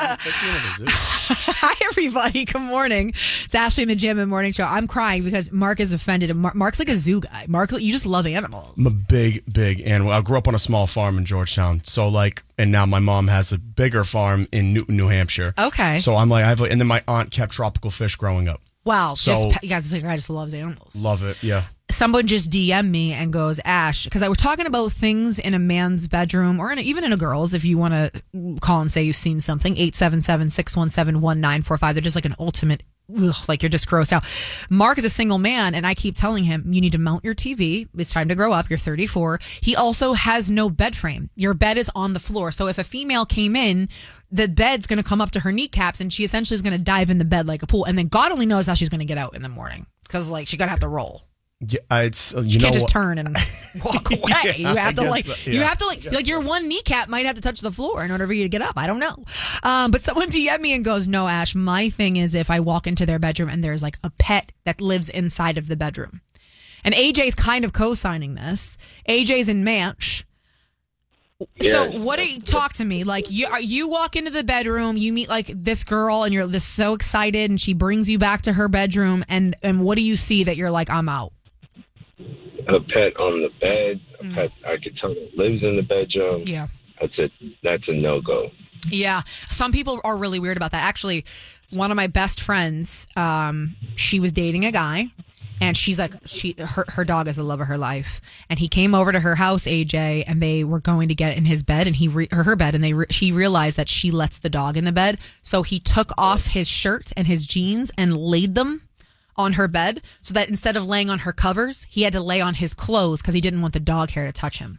Hi, everybody. Good morning. It's Ashley in the Gym and Morning Show. I'm crying because Mark is offended. Mark's like a zoo guy. Mark, you just love animals. I'm a big animal. I grew up on a small farm in Georgetown. So, and now my mom has a bigger farm in Newton, New Hampshire. Okay. So I'm like, and then my aunt kept tropical fish growing up. Wow. So, you guys, I just loves animals. Love it. Yeah. Someone just DM'd me and goes, Ash, because I was talking about things in a man's bedroom or even in a girl's, if you want to call and say you've seen something, 877-617-1945. They're just like an ultimate, like you're just grossed out. Mark is a single man, and I keep telling him, you need to mount your TV. It's time to grow up. You're 34. He also has no bed frame. Your bed is on the floor. So if a female came in, the bed's going to come up to her kneecaps, and she essentially is going to dive in the bed like a pool. And then God only knows how she's going to get out in the morning because, she's going to have to roll. Yeah, you can't just turn and walk away. Yeah, you have to your one kneecap might have to touch the floor in order for you to get up. I don't know. But someone DM me and goes, no, Ash, my thing is if I walk into their bedroom and there's like a pet that lives inside of the bedroom. And AJ's kind of co-signing this. AJ's in Manch. Yeah. So talk to me. Like you walk into the bedroom, you meet like this girl and you're so excited and she brings you back to her bedroom and what do you see that you're like, I'm out? A pet on the bed, a pet I could tell that lives in the bedroom. Yeah. That's a no-go. Yeah. Some people are really weird about that. Actually, one of my best friends, she was dating a guy and she's like, her dog is the love of her life. And he came over to her house, AJ, and they were going to get in his bed and her bed. And he realized that she lets the dog in the bed. So he took off his shirt and his jeans and laid them on her bed so that instead of laying on her covers, he had to lay on his clothes because he didn't want the dog hair to touch him.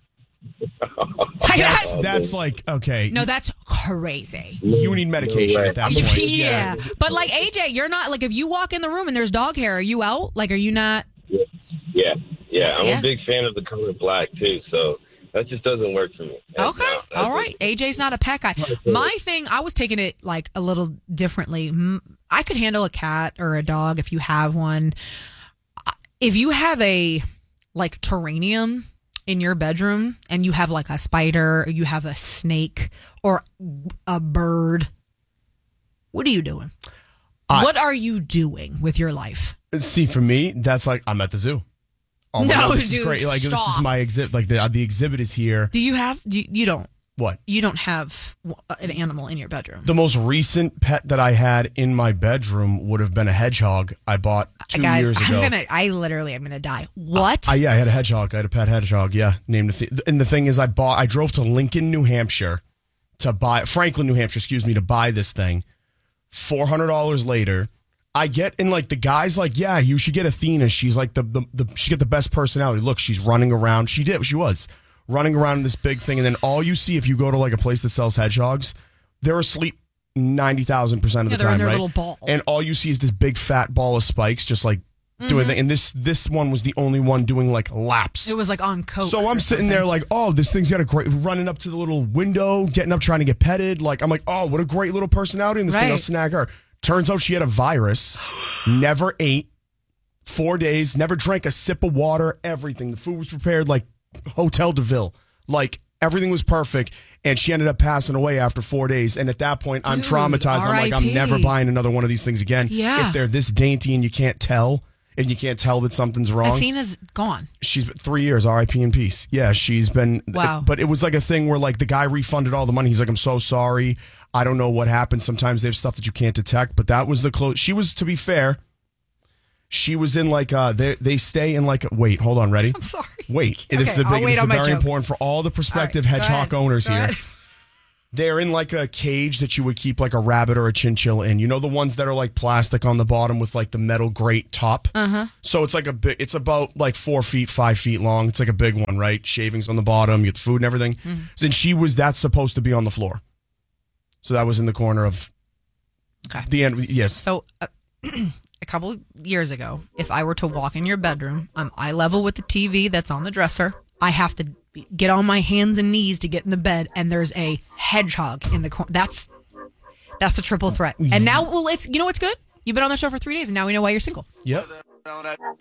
That's like, okay. No, that's crazy. You need medication at that point. Yeah. But like AJ, you're not like if you walk in the room and there's dog hair, are you out? Like, are you not? Yeah. I'm a big fan of the color black too, so that just doesn't work for me. Okay. All right. AJ's not a pet guy. My thing, I was taking it like a little differently. I could handle a cat or a dog if you have one. If you have a like terrarium in your bedroom and you have like a spider or you have a snake or a bird, what are you doing? What are you doing with your life? See, for me, that's like I'm at the zoo. Oh no, God, this dude, is great. Like stop. This is my exhibit. Like the exhibit is here. Do you have? You don't. What? You don't have an animal in your bedroom. The most recent pet that I had in my bedroom would have been a hedgehog I bought 2 years ago. I literally am gonna die. What? I had a hedgehog. I had a pet hedgehog. Yeah, named and the thing is, I drove to Lincoln, New Hampshire, Franklin, New Hampshire. Excuse me, to buy this thing. $400 later, I get in like the guy's like, yeah, you should get Athena. She's like she got the best personality. Look, she's running around. She was running around in this big thing, and then all you see if you go to like a place that sells hedgehogs, they're asleep 90,000% of the time, in their right? Little ball. And all you see is this big fat ball of spikes, just like doing it. And this one was the only one doing like laps. It was like on coke. So I'm sitting there like, oh, this thing's got a great running up to the little window, getting up, trying to get petted. Like I'm like, oh, what a great little personality, and this thing will snag her. Turns out she had a virus, never ate, 4 days, never drank a sip of water, everything. The food was prepared like Hotel de Ville. Like everything was perfect. And she ended up passing away after 4 days. And at that point, I'm traumatized. I'm like, I'm never buying another one of these things again. Yeah. If they're this dainty and you can't tell that something's wrong. Athena's gone. She's been 3 years, RIP in peace. Yeah, she's been. Wow. But it was like a thing where like the guy refunded all the money. He's like, I'm so sorry. I don't know what happened. Sometimes they have stuff that you can't detect. But that was the close. She was, to be fair, she was in like, they stay in like, wait, hold on, ready? I'm sorry. Wait, Okay, this is very joke. important for all the prospective hedgehog owners here. They're in like a cage that you would keep like a rabbit or a chinchilla in. You know the ones that are like plastic on the bottom with like the metal grate top? Uh-huh. So it's like it's about like 4 feet, 5 feet long. It's like a big one, right? Shavings on the bottom, you get the food and everything. Mm-hmm. And that's supposed to be on the floor. So that was in the corner of the end. Yes. So a couple years ago, if I were to walk in your bedroom, I'm eye level with the TV that's on the dresser. I have to get on my hands and knees to get in the bed, and there's a hedgehog in the corner. That's a triple threat. And now, it's you know what's good? You've been on the show for 3 days, and now we know why you're single. Yep.